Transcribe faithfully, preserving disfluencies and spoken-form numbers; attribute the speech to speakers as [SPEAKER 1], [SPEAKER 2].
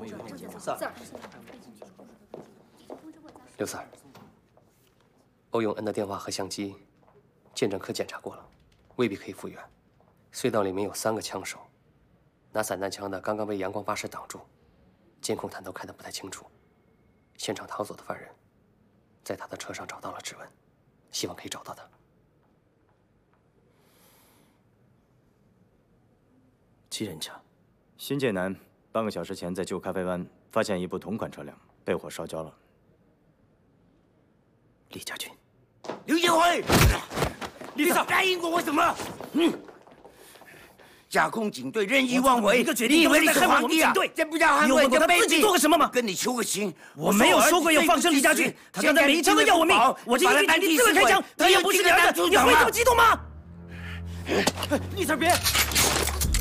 [SPEAKER 1] Sir。
[SPEAKER 2] 刘 Sir， 欧永恩的电话和相机，鉴证科检查过了，未必可以复原。隧道里面有三个枪手，拿散弹枪的刚刚被阳光巴士挡住，监控探头看得不太清楚。现场逃走的犯人，在他的车上找到了指纹，希望可以找到他。
[SPEAKER 1] 七人枪。
[SPEAKER 3] 新界南半个小时前在旧咖啡湾发现一部同款车辆被火烧焦了。
[SPEAKER 1] 李家军，
[SPEAKER 4] 刘建辉，你答应过我什么？嗯。 架空警队任意妄为，你以为你是皇帝啊？这不叫捍卫，这卑鄙！
[SPEAKER 1] 自己做个什么吗？
[SPEAKER 4] 跟你求个情，
[SPEAKER 1] 我没有说过要放生李家军，他刚才每一枪都要我命，我这一句你自个开枪，他又不是你儿子，你会这么激动吗？
[SPEAKER 3] 丽 Sir 别！